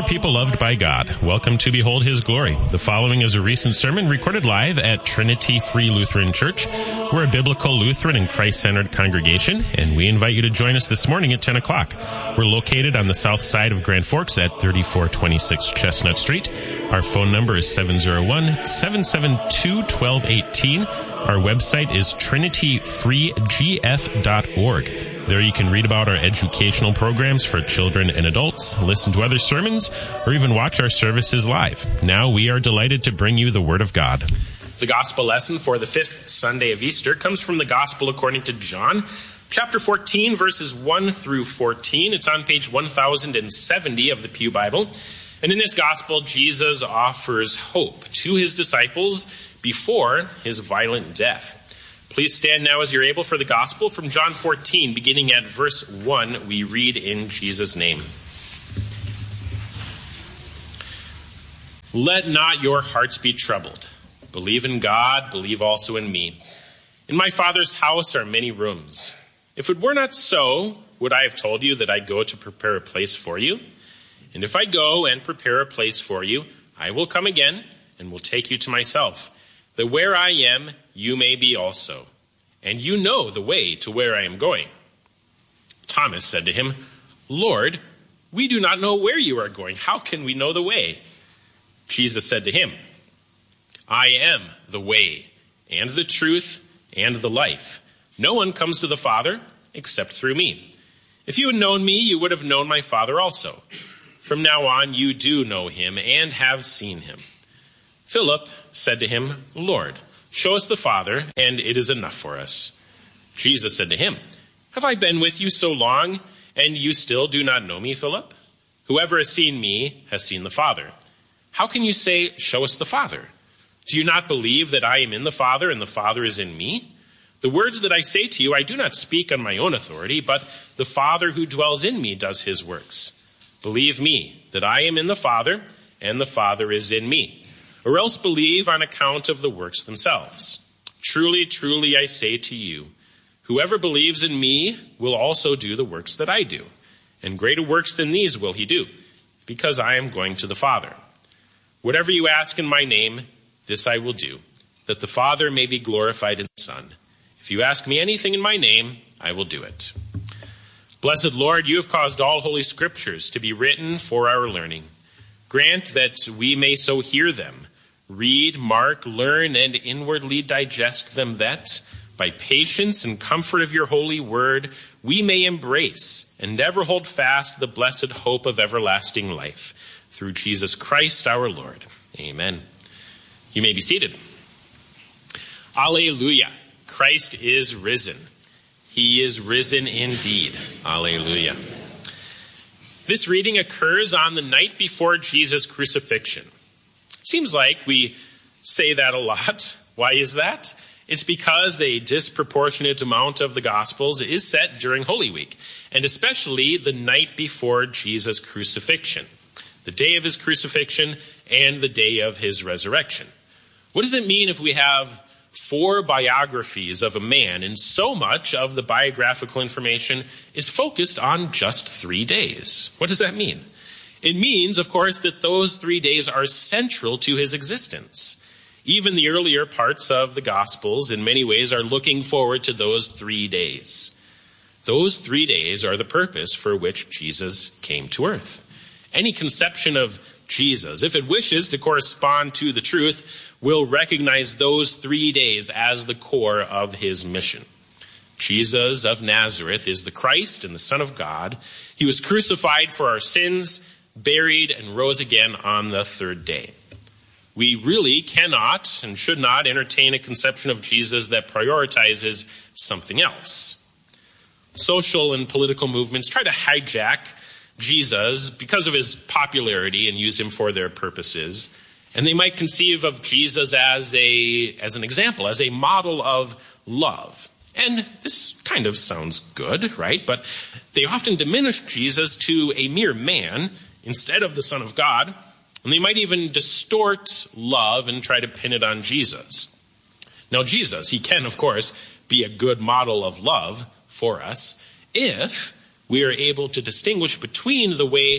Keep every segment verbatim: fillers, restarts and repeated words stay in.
people loved by God, welcome to Behold His Glory. The following is a recent sermon recorded live at Trinity Free Lutheran Church. We're a biblical Lutheran and Christ-centered congregation, and we invite you to join us this morning at ten o'clock. We're located on the south side of Grand Forks at thirty-four twenty-six Chestnut Street. Our phone number is seven oh one, seven seven two, one two one eight. Our website is trinity free g f dot org. There you can read about our educational programs for children and adults, listen to other sermons, or even watch our services live. Now we are delighted to bring you the Word of God. The Gospel lesson for the fifth Sunday of Easter comes from the Gospel according to John, chapter fourteen, verses one through fourteen. It's on page one thousand seventy of the Pew Bible. And in this Gospel, Jesus offers hope to his disciples before his violent death. Please stand now as you're able for the Gospel from John fourteen, beginning at verse one. We read in Jesus' name. Let not your hearts be troubled. Believe in God, believe also in me. In my Father's house are many rooms. If it were not so, would I have told you that I go to prepare a place for you? And if I go and prepare a place for you, I will come again and will take you to myself, that where I am, you may be also. And you know the way to where I am going. Thomas said to him, Lord, we do not know where you are going. How can we know the way? Jesus said to him, I am the way and the truth and the life. No one comes to the Father except through me. If you had known me, you would have known my Father also. From now on, you do know him and have seen him. Philip said to him, Lord, show us the Father, and it is enough for us. Jesus said to him, Have I been with you so long, and you still do not know me, Philip? Whoever has seen me has seen the Father. How can you say, Show us the Father? Do you not believe that I am in the Father, and the Father is in me? The words that I say to you, I do not speak on my own authority, but the Father who dwells in me does his works. Believe me that I am in the Father, and the Father is in me. Or else believe on account of the works themselves. Truly, truly, I say to you, whoever believes in me will also do the works that I do, and greater works than these will he do, because I am going to the Father. Whatever you ask in my name, this I will do, that the Father may be glorified in the Son. If you ask me anything in my name, I will do it. Blessed Lord, you have caused all holy scriptures to be written for our learning. Grant that we may so hear them, read, mark, learn, and inwardly digest them, that, by patience and comfort of your holy word, we may embrace and ever hold fast the blessed hope of everlasting life. Through Jesus Christ our Lord. Amen. You may be seated. Alleluia. Christ is risen. He is risen indeed. Alleluia. This reading occurs on the night before Jesus' crucifixion. Seems like we say that a lot. Why is that? It's because a disproportionate amount of the Gospels is set during Holy Week, and especially the night before Jesus' crucifixion, the day of his crucifixion and the day of his resurrection. What does it mean if we have four biographies of a man and so much of the biographical information is focused on just three days? What does that mean? It means, of course, that those three days are central to his existence. Even the earlier parts of the Gospels, in many ways, are looking forward to those three days. Those three days are the purpose for which Jesus came to earth. Any conception of Jesus, if it wishes to correspond to the truth, will recognize those three days as the core of his mission. Jesus of Nazareth is the Christ and the Son of God. He was crucified for our sins, buried, and rose again on the third day. We really cannot and should not entertain a conception of Jesus that prioritizes something else. Social and political movements try to hijack Jesus because of his popularity and use him for their purposes. And they might conceive of Jesus as a as an example, as a model of love. And this kind of sounds good, right? But they often diminish Jesus to a mere man instead of the Son of God. And they might even distort love and try to pin it on Jesus. Now, Jesus, he can, of course, be a good model of love for us if we are able to distinguish between the way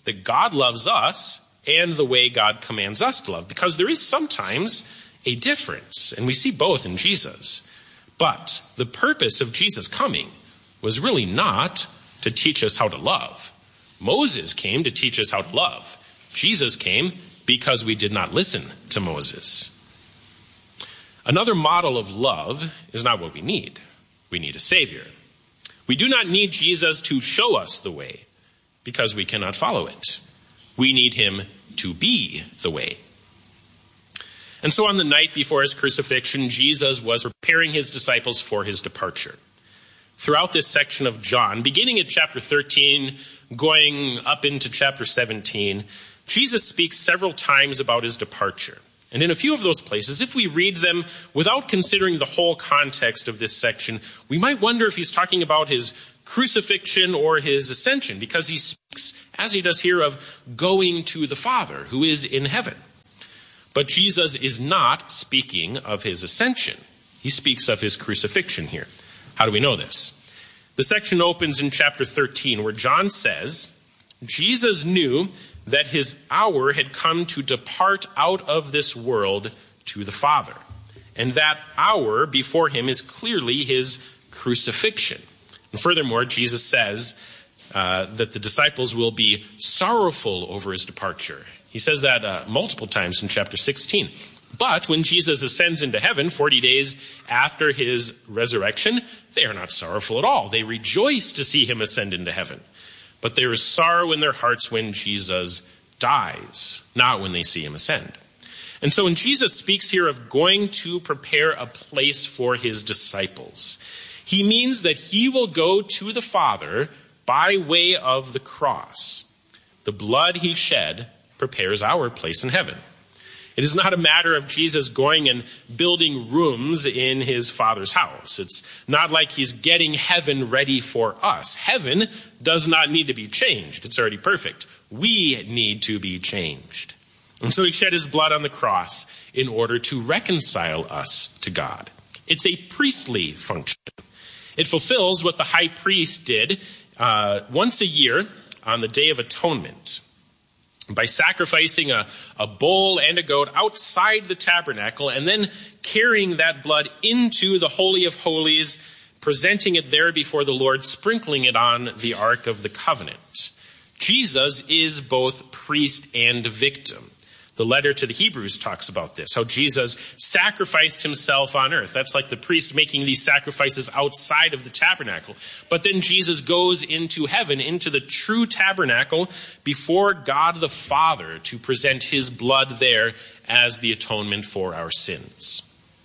that God loves us and the way God commands us to love, because there is sometimes a difference, and we see both in Jesus. But the purpose of Jesus coming was really not to teach us how to love. Moses came to teach us how to love. Jesus came because we did not listen to Moses. Another model of love is not what we need. We need a Savior. We do not need Jesus to show us the way because we cannot follow it. We need him to be the way. And so on the night before his crucifixion, Jesus was preparing his disciples for his departure. Throughout this section of John, beginning at chapter thirteen, going up into chapter seventeen, Jesus speaks several times about his departure. And in a few of those places, if we read them without considering the whole context of this section, we might wonder if he's talking about his crucifixion or his ascension, because he speaks, as he does here, of going to the Father who is in heaven. But Jesus is not speaking of his ascension. He speaks of his crucifixion here. How do we know this? The section opens in chapter thirteen, where John says, Jesus knew that his hour had come to depart out of this world to the Father. And that hour before him is clearly his crucifixion. And furthermore, Jesus says uh, that the disciples will be sorrowful over his departure. He says that uh, multiple times in chapter sixteen. But when Jesus ascends into heaven forty days after his resurrection, they are not sorrowful at all. They rejoice to see him ascend into heaven. But there is sorrow in their hearts when Jesus dies, not when they see him ascend. And so when Jesus speaks here of going to prepare a place for his disciples, he means that he will go to the Father by way of the cross. The blood he shed prepares our place in heaven. It is not a matter of Jesus going and building rooms in his Father's house. It's not like he's getting heaven ready for us. Heaven does not need to be changed. It's already perfect. We need to be changed. And so he shed his blood on the cross in order to reconcile us to God. It's a priestly function. It fulfills what the high priest did uh, once a year on the Day of Atonement, by sacrificing a, a bull and a goat outside the tabernacle and then carrying that blood into the Holy of Holies, presenting it there before the Lord, sprinkling it on the Ark of the Covenant. Jesus is both priest and victim. The letter to the Hebrews talks about this, how Jesus sacrificed himself on earth. That's like the priest making these sacrifices outside of the tabernacle. But then Jesus goes into heaven, into the true tabernacle, before God the Father, to present his blood there as the atonement for our sins.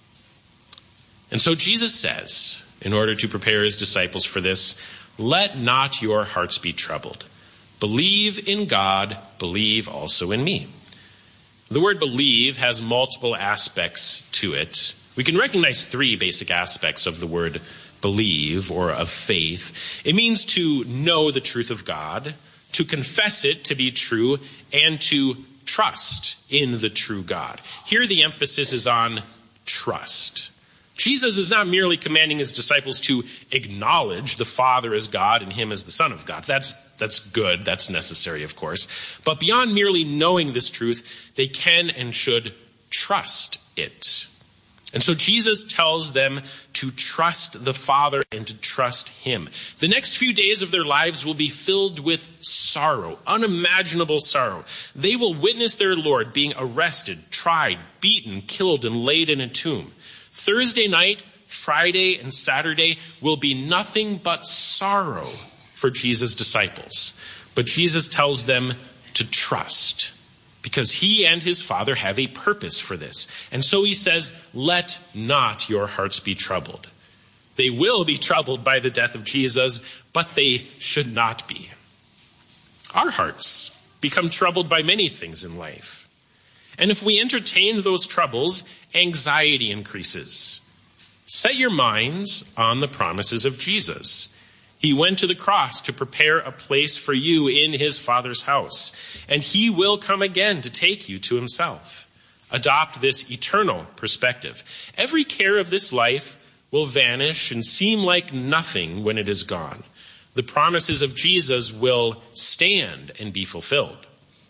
And so Jesus says, in order to prepare his disciples for this, let not your hearts be troubled. Believe in God, believe also in me. The word believe has multiple aspects to it. We can recognize three basic aspects of the word believe or of faith. It means to know the truth of God, to confess it to be true, and to trust in the true God. Here the emphasis is on trust. Jesus is not merely commanding his disciples to acknowledge the Father as God and him as the Son of God. That's that's good. That's necessary, of course. But beyond merely knowing this truth, they can and should trust it. And so Jesus tells them to trust the Father and to trust him. The next few days of their lives will be filled with sorrow, unimaginable sorrow. They will witness their Lord being arrested, tried, beaten, killed, and laid in a tomb. Thursday night, Friday, and Saturday will be nothing but sorrow for Jesus' disciples. But Jesus tells them to trust, because he and his Father have a purpose for this. And so he says, let not your hearts be troubled. They will be troubled by the death of Jesus, but they should not be. Our hearts become troubled by many things in life. And if we entertain those troubles, anxiety increases. Set your minds on the promises of Jesus. He went to the cross to prepare a place for you in his Father's house, and he will come again to take you to himself. Adopt this eternal perspective. Every care of this life will vanish and seem like nothing when it is gone. the promises of Jesus will stand and be fulfilled.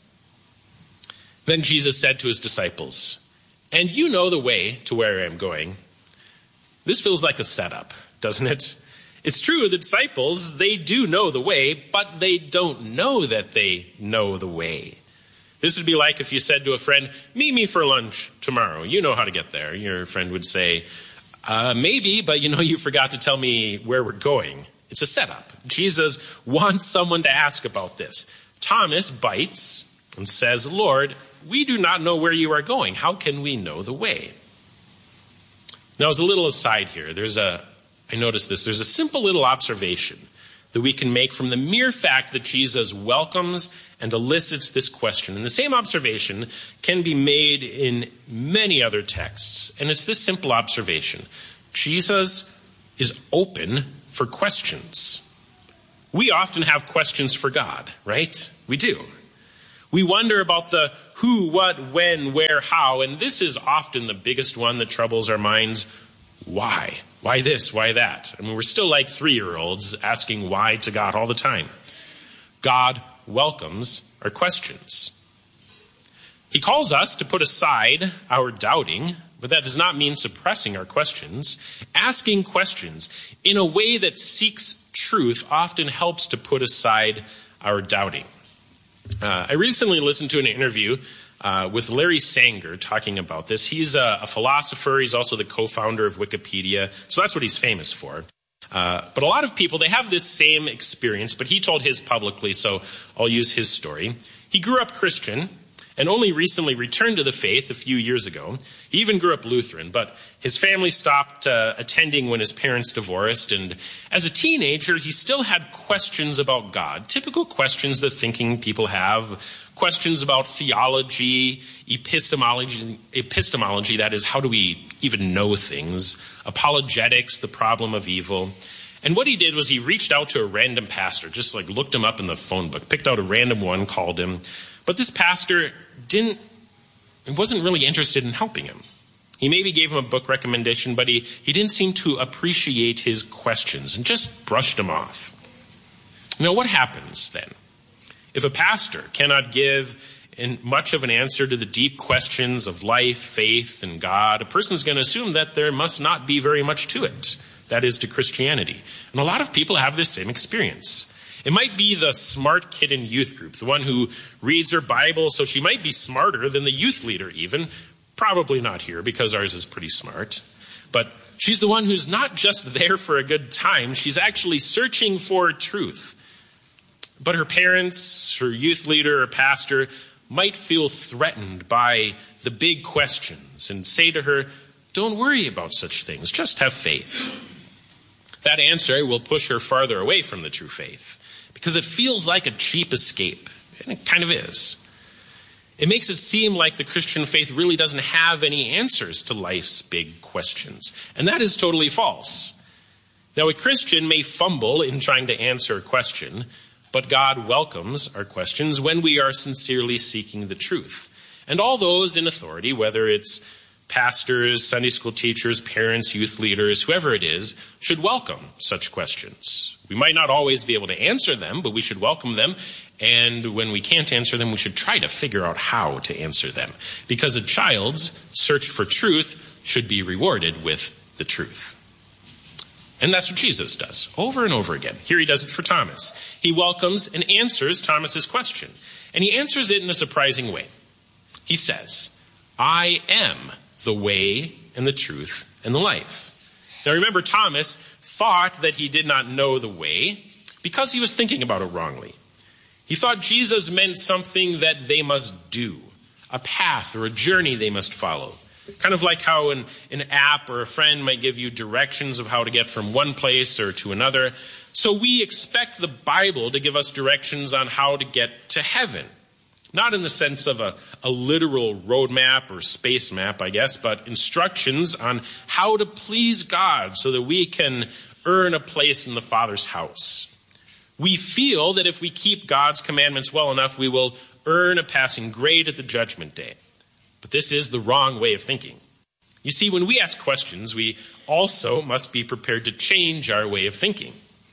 Then Jesus said to his disciples, "And you know the way to where I am going." This feels like a setup, doesn't it? It's true, the disciples, they do know the way, but they don't know that they know the way. This would be like if you said to a friend, "Meet me for lunch tomorrow. You know how to get there." Your friend would say, uh, maybe, but you know you forgot to tell me where we're going. It's a setup. Jesus wants someone to ask about this. Thomas bites and says, "Lord, we do not know where you are going. How can we know the way?" Now, as a little aside here, there's a, I noticed this, there's a simple little observation that we can make from the mere fact that Jesus welcomes and elicits this question. And the same observation can be made in many other texts. And it's this simple observation. Jesus is open for questions. We often have questions for God, right? We do. We wonder about the who, what, when, where, how, and this is often the biggest one that troubles our minds. Why? Why this? Why that? I mean, we're still like three-year-olds asking why to God all the time. God welcomes our questions. He calls us to put aside our doubting, but that does not mean suppressing our questions. Asking questions in a way that seeks truth often helps to put aside our doubting. Uh, I recently listened to an interview uh, with Larry Sanger talking about this. He's a, a philosopher. He's also the co-founder of Wikipedia. So that's what he's famous for. Uh, but a lot of people, they have this same experience, but he told his publicly, so I'll use his story. He grew up Christian and only recently returned to the faith a few years ago. He even grew up Lutheran, but his family stopped uh, attending when his parents divorced, and as a teenager, he still had questions about God, typical questions that thinking people have, questions about theology, epistemology, epistemology, that is, how do we even know things, apologetics, the problem of evil. And what he did was he reached out to a random pastor, just like looked him up in the phone book, picked out a random one, called him. But this pastor didn't, wasn't really interested in helping him. He maybe gave him a book recommendation, but he, he didn't seem to appreciate his questions and just brushed him off. Now, what happens then? If a pastor cannot give in much of an answer to the deep questions of life, faith, and God, a person's going to assume that there must not be very much to it, that is, to Christianity. And a lot of people have this same experience. It might be the smart kid in youth group, the one who reads her Bible, so she might be smarter than the youth leader even. Probably not here, because ours is pretty smart. But she's the one who's not just there for a good time, she's actually searching for truth. But her parents, her youth leader, or pastor might feel threatened by the big questions and say to her, "Don't worry about such things, just have faith." That answer will push her farther away from the true faith, because it feels like a cheap escape, and it kind of is. It makes it seem like the Christian faith really doesn't have any answers to life's big questions, and that is totally false. Now, a Christian may fumble in trying to answer a question, but God welcomes our questions when we are sincerely seeking the truth. And all those in authority, whether it's pastors, Sunday school teachers, parents, youth leaders, whoever it is, should welcome such questions. We might not always be able to answer them, but we should welcome them. And when we can't answer them, we should try to figure out how to answer them. Because a child's search for truth should be rewarded with the truth. And that's what Jesus does over and over again. Here he does it for Thomas. He welcomes and answers Thomas's question. And he answers it in a surprising way. He says, "I am the way and the truth and the life." Now remember, Thomas thought that he did not know the way because he was thinking about it wrongly. He thought Jesus meant something that they must do, a path or a journey they must follow. Kind of like how an, an app or a friend might give you directions of how to get from one place or to another. So we expect the Bible to give us directions on how to get to heaven. Not in the sense of a, a literal roadmap or space map, I guess, but instructions on how to please God so that we can earn a place in the Father's house. We feel that if we keep God's commandments well enough, we will earn a passing grade at the judgment day. But this is the wrong way of thinking. You see, when we ask questions, we also must be prepared to change our way of thinking.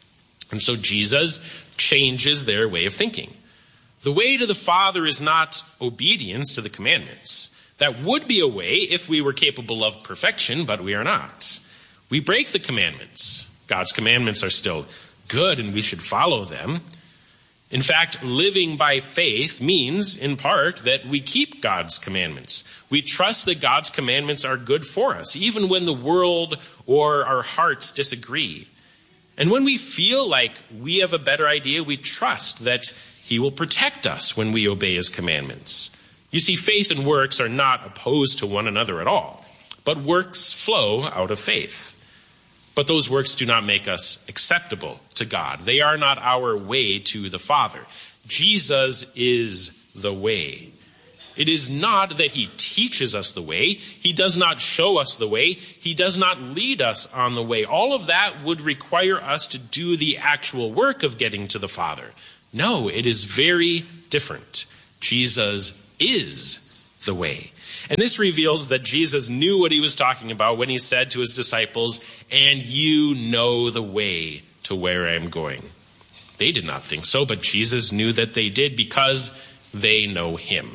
And so Jesus changes their way of thinking. The way to the Father is not obedience to the commandments. That would be a way if we were capable of perfection, but we are not. We break the commandments. God's commandments are still good and we should follow them. In fact, living by faith means, in part, that we keep God's commandments. We trust that God's commandments are good for us, even when the world or our hearts disagree. And when we feel like we have a better idea, we trust that he will protect us when we obey his commandments. You see, faith and works are not opposed to one another at all, but works flow out of faith. But those works do not make us acceptable to God. They are not our way to the Father. Jesus is the way. It is not that he teaches us the way. He does not show us the way. He does not lead us on the way. All of that would require us to do the actual work of getting to the Father. No, it is very different. Jesus is the way. And this reveals that Jesus knew what he was talking about when he said to his disciples, "And you know the way to where I am going." They did not think so, but Jesus knew that they did because they know him.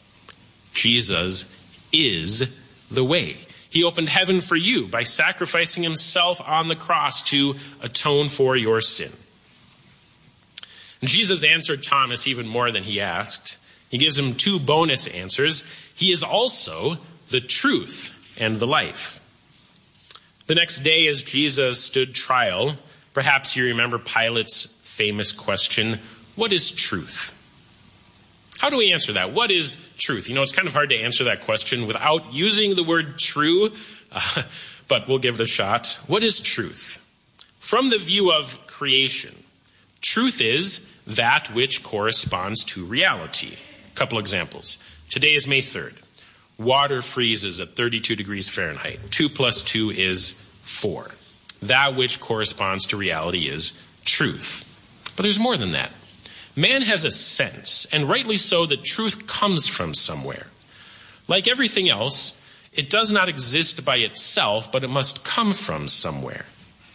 Jesus is the way. He opened heaven for you by sacrificing himself on the cross to atone for your sin. And Jesus answered Thomas even more than he asked. He gives him two bonus answers. He is also the truth and the life. The next day, as Jesus stood trial, perhaps you remember Pilate's famous question, what is truth? How do we answer that? What is truth? You know, it's kind of hard to answer that question without using the word true, uh, but we'll give it a shot. What is truth? From the view of creation, truth is that which corresponds to reality. A couple examples. Today is May third. Water freezes at thirty-two degrees Fahrenheit. Two plus two is four. That which corresponds to reality is truth. But there's more than that. Man has a sense, and rightly so, that truth comes from somewhere. Like everything else, it does not exist by itself, but it must come from somewhere.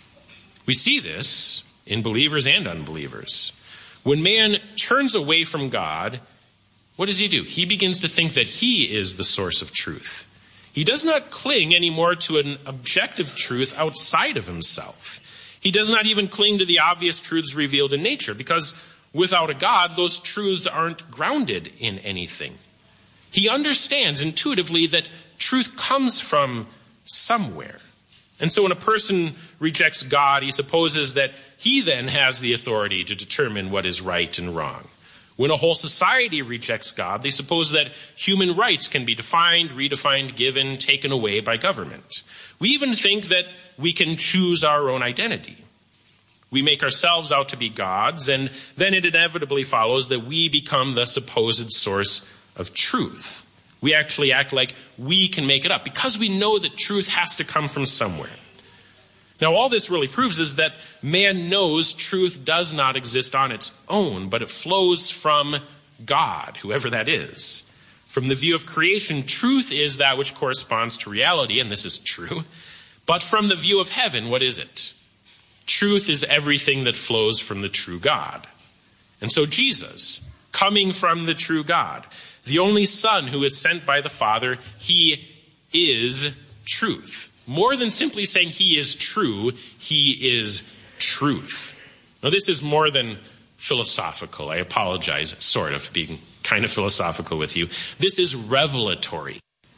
We see this in believers and unbelievers. When man turns away from God, what does he do? He begins to think that he is the source of truth. He does not cling anymore to an objective truth outside of himself. He does not even cling to the obvious truths revealed in nature, because without a God, those truths aren't grounded in anything. He understands intuitively that truth comes from somewhere. And so when a person rejects God, he supposes that he then has the authority to determine what is right and wrong. When a whole society rejects God, they suppose that human rights can be defined, redefined, given, taken away by government. We even think that we can choose our own identity. We make ourselves out to be gods, and then it inevitably follows that we become the supposed source of truth. We actually act like we can make it up because we know that truth has to come from somewhere. Now, all this really proves is that man knows truth does not exist on its own, but it flows from God, whoever that is. From the view of creation, truth is that which corresponds to reality, and this is true. But from the view of heaven, what is it? Truth is everything that flows from the true God. And so Jesus, coming from the true God, the only Son who is sent by the Father, he is truth. More than simply saying he is true, he is truth. Now, this is more than philosophical. I apologize, sort of, being kind of philosophical with you. This is revelatory.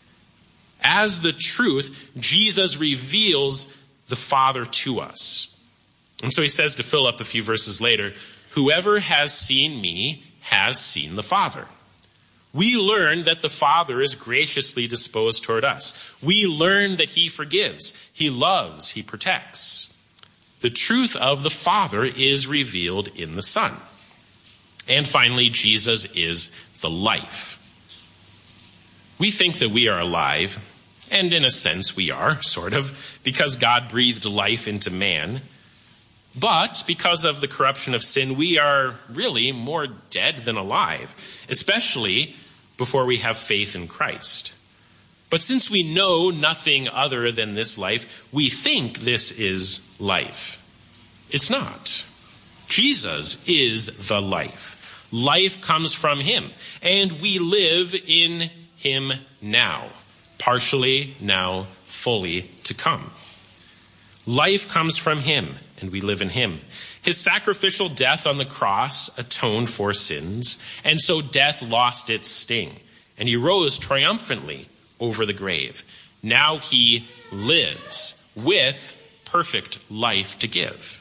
As the truth, Jesus reveals the Father to us. And so he says to Philip a few verses later, "Whoever has seen me has seen the Father." We learn that the Father is graciously disposed toward us. We learn that he forgives, he loves, he protects. The truth of the Father is revealed in the Son. And finally, Jesus is the life. We think that we are alive, and in a sense we are, sort of, because God breathed life into man. But because of the corruption of sin, we are really more dead than alive, especially before we have faith in Christ. But since we know nothing other than this life, we think this is life. It's not. Jesus is the life. Life comes from him, and we live in him now, partially, now, fully to come. Life comes from him, and we live in him. His sacrificial death on the cross atoned for sins, and so death lost its sting, and he rose triumphantly over the grave. Now he lives with perfect life to give.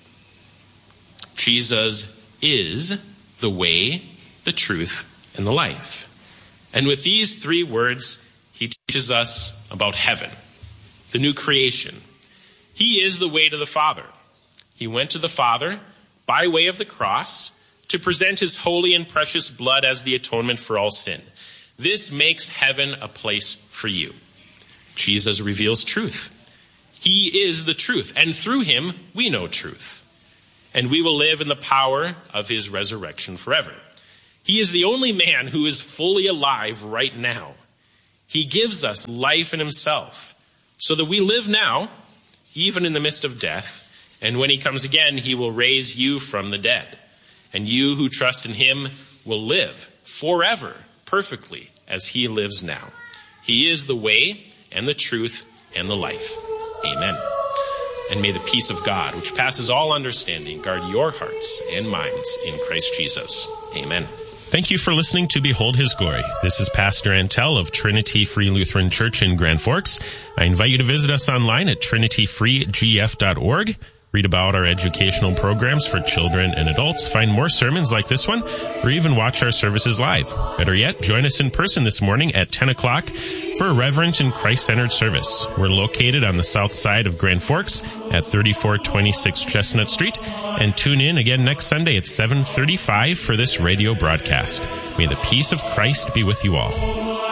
Jesus is the way, the truth, and the life. And with these three words, he teaches us about heaven, the new creation. He is the way to the Father. He went to the Father by way of the cross to present his holy and precious blood as the atonement for all sin. This makes heaven a place for you. Jesus reveals truth. He is the truth, and through him we know truth. And we will live in the power of his resurrection forever. He is the only man who is fully alive right now. He gives us life in himself, so that we live now, even in the midst of death, and when he comes again, he will raise you from the dead. And you who trust in him will live forever, perfectly, as he lives now. He is the way and the truth and the life. Amen. And may the peace of God, which passes all understanding, guard your hearts and minds in Christ Jesus. Amen. Thank you for listening to Behold His Glory. This is Pastor Antel of Trinity Free Lutheran Church in Grand Forks. I invite you to visit us online at trinity free g f dot org. Read about our educational programs for children and adults, find more sermons like this one, or even watch our services live. Better yet, join us in person this morning at ten o'clock for a reverent and Christ-centered service. We're located on the south side of Grand Forks at thirty-four twenty-six Chestnut Street, and tune in again next Sunday at seven thirty-five for this radio broadcast. May the peace of Christ be with you all.